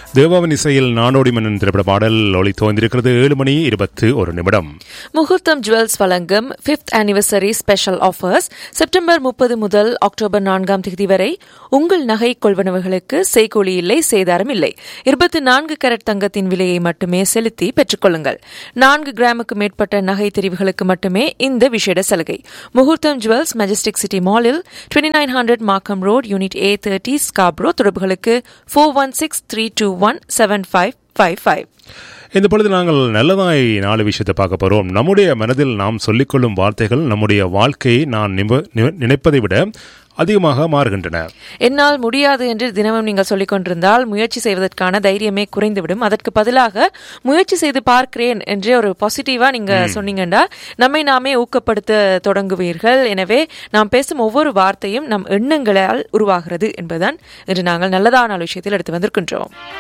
தேவாவின் இசையில் நாடோடி மன்னன் திரைப்பட பாடல் ஒளி தோன்றிருக்கிறது. 7:21. முகூர்த்தம் ஜுவல்ஸ் வழங்கும் 5th anniversary special offers. September 30 முதல் அக்டோபர் 4 வரை உங்கள் நகை கொள்வனவுகளுக்கு செய்கூலி இல்லை, சேதாரம் இல்லை. 24 கேரட் தங்கத்தின் விலையை மட்டுமே செலுத்தி பெற்றுக்கொள்ளுங்கள். 4 கிராமுக்கு மேற்பட்ட நகை தெரிவுகளுக்கு மட்டுமே இந்த விசேட சலுகை. முகூர்த்தம் ஜுவல்ஸ், மெஜஸ்டிக் சிட்டி மாலில் 2900 மார்க்கம் ரோட், யூனிட் A30, ஸ்காப்ரோ. தொடர்புகளுக்கு 4163217555. இந்த பொழுது நாங்கள் நல்லதாய் 4 விஷயத்தை பார்க்க போறோம். நம்முடைய மனதில் நாம் சொல்லிக்கொள்ளும் வார்த்தைகள் நம்முடைய வாழ்க்கையை நான் நினைப்பதை விட அதிகமாக மாறுகின்றன. என்னால் முடியாது என்று தினமும் நீங்கள் சொல்லிக் கொண்டிருந்தால் முயற்சி செய்வதற்கான தைரியமே குறைந்துவிடும். அதற்கு பதிலாக முயற்சி செய்து பார்க்கிறேன் என்று ஒரு பாசிட்டிவா நீங்க சொன்னீங்கன்னா நம்மை நாமே ஊக்கப்படுத்த தொடங்குவீர்கள். எனவே நாம் பேசும் ஒவ்வொரு வார்த்தையும் நம் எண்ணங்களால் உருவாகிறது என்பதுதான் இன்று நாங்கள் நல்லதான விஷயத்தில் எடுத்து வந்திருக்கின்றோம்.